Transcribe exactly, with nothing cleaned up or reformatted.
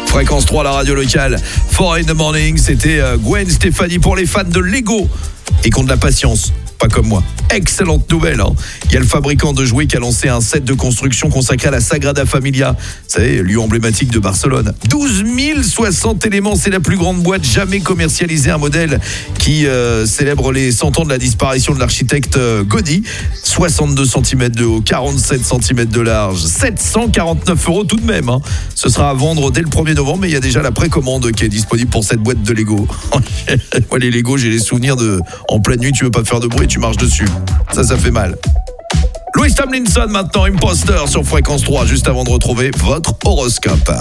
Fréquence trois, la radio locale. four in the morning, c'était Gwen Stefani pour les fans de Lego et qui ont de la patience. Pas comme moi. Excellente nouvelle, hein. Il y a le fabricant de jouets qui a lancé un set de construction consacré à la Sagrada Familia. Vous savez, lieu emblématique de Barcelone. douze mille soixante éléments, c'est la plus grande boîte jamais commercialisée. Un modèle qui euh, célèbre les cent ans de la disparition de l'architecte euh, Gaudi. soixante-deux centimètres de haut, quarante-sept centimètres de large, sept cent quarante-neuf euros tout de même, hein. Ce sera à vendre dès le premier novembre, mais il y a déjà la précommande qui est disponible pour cette boîte de Lego. Moi, les Lego, j'ai les souvenirs de en pleine nuit, tu veux pas faire de bruit, tu marches dessus. Ça, ça fait mal. Louis Tomlinson maintenant, Imposter sur Fréquence trois, juste avant de retrouver votre horoscope.